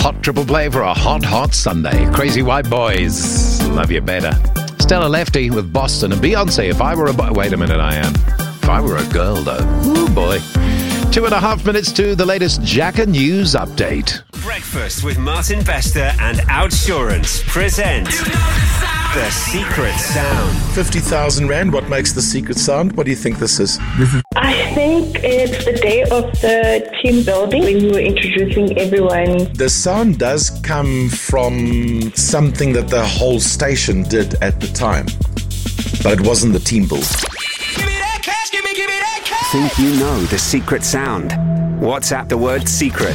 hot triple play for a hot, hot Sunday. Crazy White Boys, Love You Better. Stella Lefty with Boston and Beyonce, If I Were a Boy. Wait a minute, I am. If I Were a Girl, though. Oh, boy. 2.5 minutes to the latest Jacker News update. Breakfast with Martin Bester and Outsurance present The Secret Sound. 50,000 Rand, what makes the secret sound? What do you think this is? I think it's the day of the team building when we were introducing everyone. The sound does come from something that the whole station did at the time, but it wasn't the team build. Think you know the secret sound? WhatsApp the word secret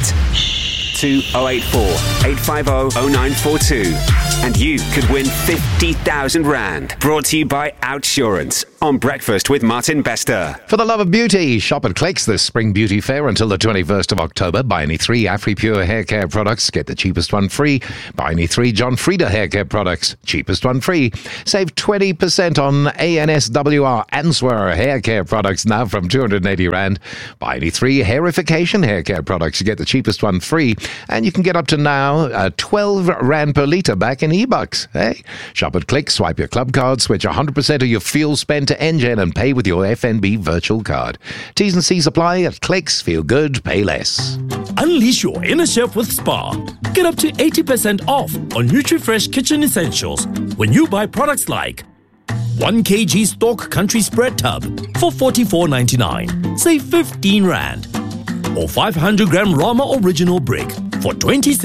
to 084 850 0942 and you could win 50,000 Rand. Brought to you by Outsurance on Breakfast with Martin Bester. For the love of beauty, shop at Clicks this Spring Beauty Fair until the 21st of October. Buy any 3 AfriPure hair care products, get the cheapest one free. Buy any 3 John Frieda hair care products, cheapest one free. Save 20% on ANSWR Answer hair care products now from 280 Rand. Buy any 3 hairification hair care products, you get the cheapest one free. And you can get up to now 12 Rand per litre back in e-bucks. Hey, shop at Clicks, swipe your club card, switch 100% of your fuel spend to Engen and pay with your FNB virtual card. T's and C's apply at Clicks. Feel good, pay less. Unleash your inner chef with Spar. Get up to 80% off on NutriFresh kitchen essentials when you buy products like 1 kg Stork Country Spread Tub for $44.99. Save 15 Rand. Or 500 gram Rama Original Brick for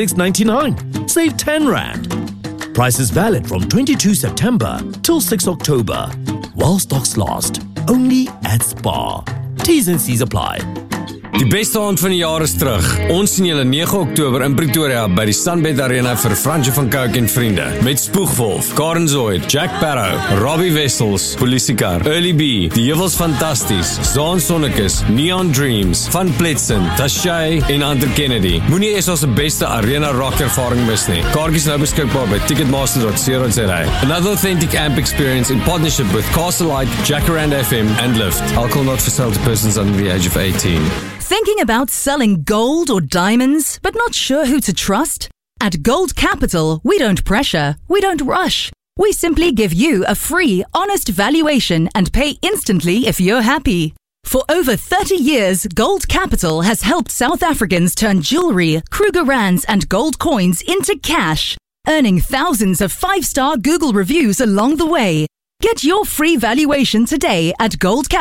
$26.99. Save 10 Rand. Prices valid from 22 September till 6 October. While stocks last. Only at Spar. T's and C's apply. Die beste aand van die jaar is terug. Ons sien julle 9 Oktober in Pretoria by die Sunbed Arena vir Fransje van Cooke en vriende. Met Spoegwolf, Karen Zoid, Jack Barrow, Robbie Wessels, Polisiekar, Early B, Die Heuwels Fantasties, Zaan Sonnekes, Neon Dreams, Van Pletsen, Tashay en Hunter Kennedy. Moenie eers ons beste arena rock ervaring mis nie. Kaartjies nou beskikbaar by ticketmaster.co.za. Another authentic amp experience in partnership with Castle Light, Jacaranda FM and Lyft. Alcohol not for sale to persons under the age of 18. Thinking about selling gold or diamonds, but not sure who to trust? At Gold Capital, we don't pressure, we don't rush. We simply give you a free, honest valuation and pay instantly if you're happy. For over 30 years, Gold Capital has helped South Africans turn jewelry, Kruger Rands and gold coins into cash, earning thousands of 5-star Google reviews along the way. Get your free valuation today at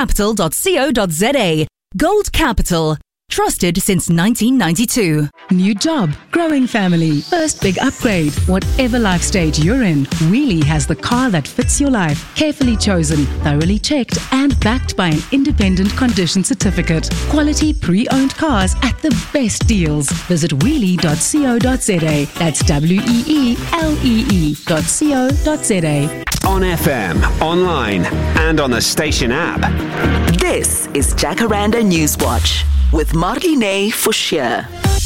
goldcapital.co.za. Gold Capital. Trusted since 1992. New job, growing family, first big upgrade. Whatever life stage you're in, Wheelie has the car that fits your life. Carefully chosen, thoroughly checked, and backed by an independent condition certificate. Quality pre-owned cars at the best deals. Visit wheelie.co.za. That's WEELEE.co.za. On FM, online, and on the station app. This is Jacaranda Newswatch with Marlene Forshire.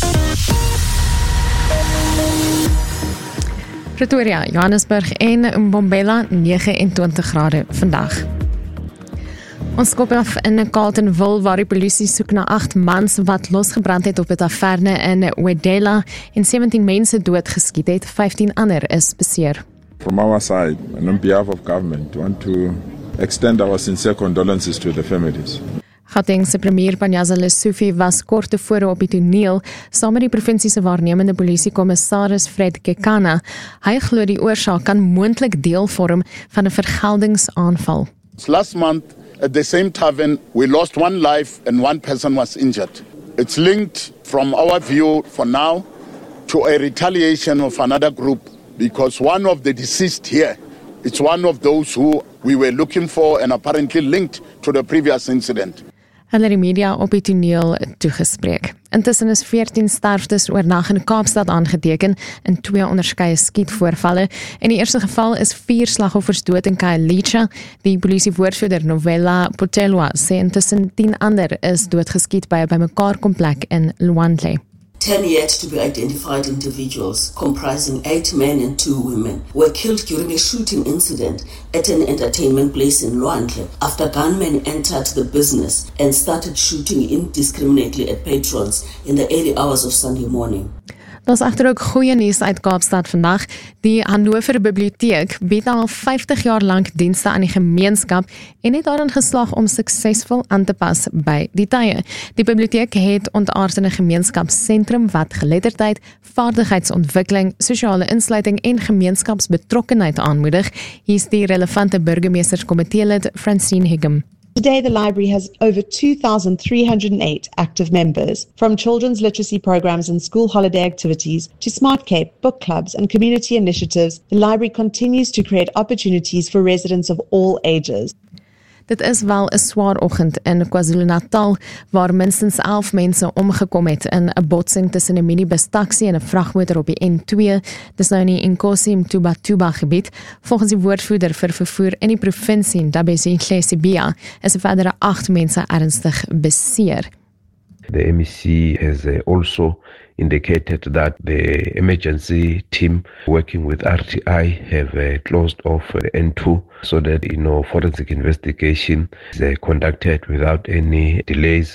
Pretoria, Johannesburg en Mbombela 29 grade vandag. Ons skop af in Carletonville waar die polisie soek na 8 mans wat losgebrand het op 'n taverne in Wedela en 17 mense doodgeskiet het, 15 ander is beseer. From our side, and on behalf of government, we want to extend our sincere condolences to the families. Gautengse premier Panyaza Lesufi was kort tevore op die toneel saam met die provinsie se waarnemende polisiekommissaris Fred Kekana. Hy glo die oorsaak kan moontlik deel vorm van 'n vergeldingsaanval. Last month at the same tavern we lost 1 life and 1 person was injured. It's linked from our view for now to a retaliation of another group because one of the deceased here, it's one of those who we were looking for and apparently linked to the previous incident. Hulle die media op die toneel toegespreek. Intussen is 14 sterftes oornag in Kaapstad aangeteken in 2 onderskeie skietvoorvalle. In die eerste geval is 4 slagoffers dood in Khayelitsha. Die polisiewoordvoerder Novella Potelwa sê intussen 10 ander is doodgeskiet by 'n bymekaarkomplek in Luandle. 10 yet to be identified individuals, comprising 8 men and 2 women, were killed during a shooting incident at an entertainment place in Luandle after gunmen entered the business and started shooting indiscriminately at patrons in the early hours of Sunday morning. Daar's egter ook goeie nuus uit Kaapstad vandag. Die Hannover Biblioteek bied al 50 jaar lank dienste aan die gemeenskap en het daarin geslaag om suksesvol aan te pas by die tye. Die biblioteek het ontaard in 'n gemeenskapssentrum wat geletterdheid, vaardigheidsontwikkeling, sosiale insluiting en gemeenskapsbetrokkenheid aanmoedig. Hier's die relevante burgemeesterskomitee-lid Francine Higgum. Today, the library has over 2,308 active members, from children's literacy programs and school holiday activities to Smart Cape, book clubs, and community initiatives. The library continues to create opportunities for residents of all ages. Dit is wel 'n swaar oggend in KwaZulu-Natal, waar minstens 11 mense omgekom het in 'n botsing tussen 'n minibus taxi en 'n vragmotor op die N2. Dis nou in die Inkosi Mtuba gebied. Volgens die woordvoerder vir vervoer in die provinsie, Ndabezi Nhlesi-Bia, is 'n verdere 8 mense ernstig beseer. The MEC has also indicated that the emergency team working with RTI have closed off N2 so that forensic investigation is conducted without any delays.